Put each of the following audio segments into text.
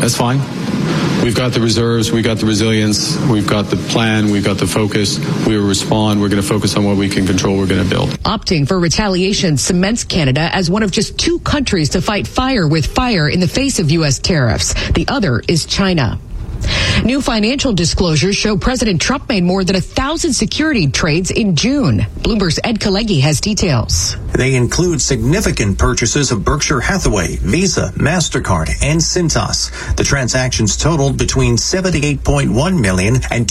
That's fine. We've got the reserves, we've got the resilience, we've got the plan, we've got the focus. We will respond. We're going to focus on what we can control. We're going to build. Opting for retaliation cements Canada as one of just 2 countries to fight fire with fire in the face of U.S. tariffs. The other is China. New financial disclosures show President Trump made more than 1,000 security trades in June. Bloomberg's Ed Kalegi has details. They include significant purchases of Berkshire Hathaway, Visa, MasterCard, and Cintas. The transactions totaled between $78.1 million and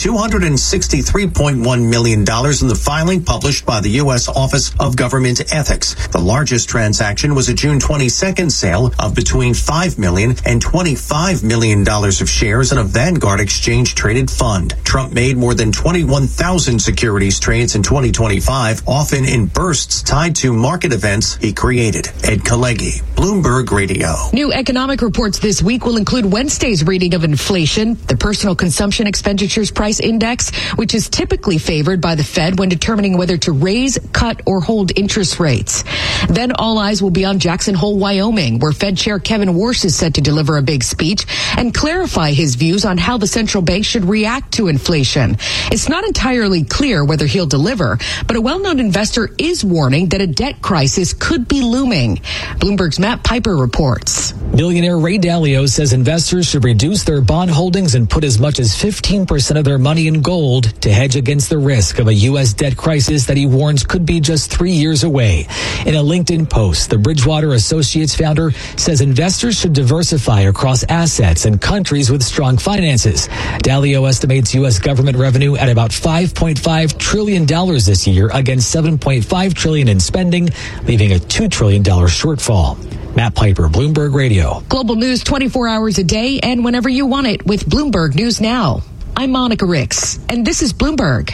$263.1 million in the filing published by the U.S. Office of Government Ethics. The largest transaction was a June 22nd sale of between $5 million and $25 million of shares in a Vanguard exchange-traded fund. Trump made more than 21,000 securities trades in 2025, often in bursts tied to market events he created. Ed Kalegi, Bloomberg Radio. New economic reports this week will include Wednesday's reading of inflation, the Personal Consumption Expenditures Price Index, which is typically favored by the Fed when determining whether to raise, cut, or hold interest rates. Then all eyes will be on Jackson Hole, Wyoming, where Fed Chair Kevin Warsh is set to deliver a big speech and clarify his views on how the central bank should react to inflation. It's not entirely clear whether he'll deliver, but a well-known investor is warning that a debt crisis could be looming. Bloomberg's Matt Piper reports. Billionaire Ray Dalio says investors should reduce their bond holdings and put as much as 15% of their money in gold to hedge against the risk of a U.S. debt crisis that he warns could be just 3 years away. In a LinkedIn post, the Bridgewater Associates founder says investors should diversify across assets and countries with strong finances. Dalio estimates U.S. government revenue at about $5.5 trillion this year against $7.5 trillion in spending, leaving a $2 trillion shortfall. Matt Piper, Bloomberg Radio. Global news 24 hours a day and whenever you want it with Bloomberg News Now. I'm Monica Ricks, and this is Bloomberg.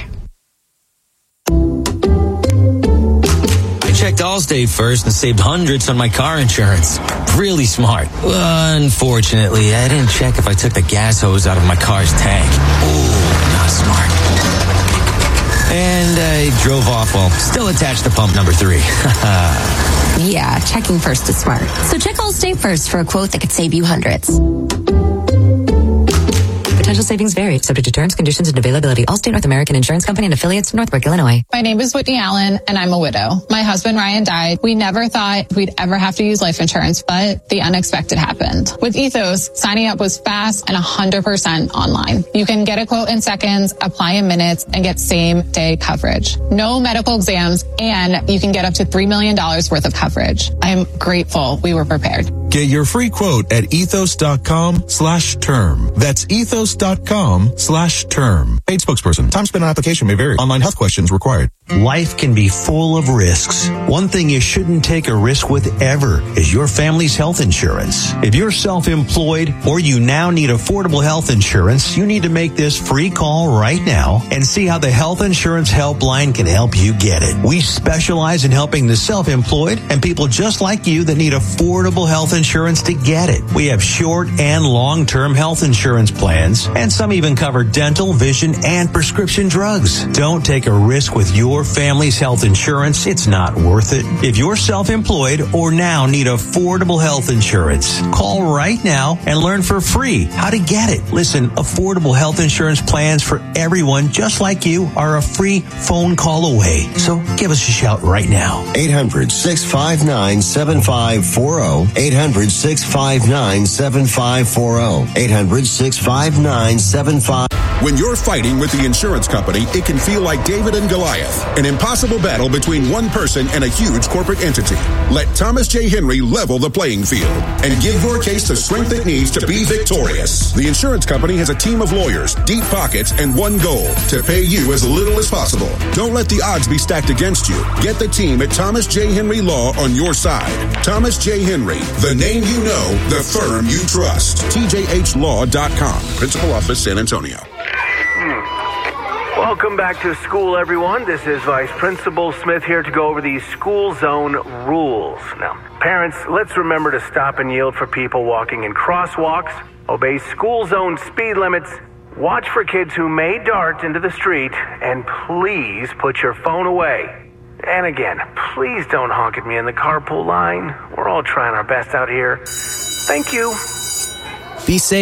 I checked Allstate first and saved hundreds on my car insurance. Really smart. Unfortunately, I didn't check if I took the gas hose out of my car's tank. Ooh, not smart. And I drove off while still attached to pump number 3. Yeah, checking first is smart. So check Allstate first for a quote that could save you hundreds. Potential savings vary, subject to terms, conditions, and availability. Allstate North American Insurance Company and affiliates, Northbrook, Illinois. My name is Whitney Allen, and I'm a widow. My husband, Ryan, died. We never thought we'd ever have to use life insurance, but the unexpected happened. With Ethos, signing up was fast and 100% online. You can get a quote in seconds, apply in minutes, and get same-day coverage. No medical exams, and you can get up to $3 million worth of coverage. I'm grateful we were prepared. Get your free quote at ethos.com/term. That's ethos.com/term. Paid spokesperson. Time spent on application may vary. Online health questions required. Life can be full of risks. One thing you shouldn't take a risk with ever is your family's health insurance. If you're self-employed or you now need affordable health insurance, you need to make this free call right now and see how the Health Insurance Helpline can help you get it. We specialize in helping the self-employed and people just like you that need affordable health insurance to get it. We have short and long-term health insurance plans, and some even cover dental, vision, and prescription drugs. Don't take a risk with your family's health insurance. It's not worth it. If you're self-employed or now need affordable health insurance, call right now and learn for free how to get it. Listen, affordable health insurance plans for everyone just like you are a free phone call away. So give us a shout right now. 800-659-7540. 800-659-7540. 800-659-7540. When you're fighting with the insurance company, it can feel like David and Goliath, an impossible battle between one person and a huge corporate entity. Let Thomas J. Henry level the playing field and give your case the strength it needs to be victorious. The insurance company has a team of lawyers, deep pockets, and one goal: to pay you as little as possible. Don't let the odds be stacked against you. Get the team at Thomas J. Henry Law on your side. Thomas J. Henry, the name you know, the firm you trust. TJHLaw.com. Principal Office, San Antonio. Welcome back to school, everyone. This is Vice Principal Smith here to go over these school zone rules. Now, parents, let's remember to stop and yield for people walking in crosswalks, obey school zone speed limits, watch for kids who may dart into the street, and please put your phone away. And again, please don't honk at me in the carpool line. We're all trying our best out here. Thank you. Be safe.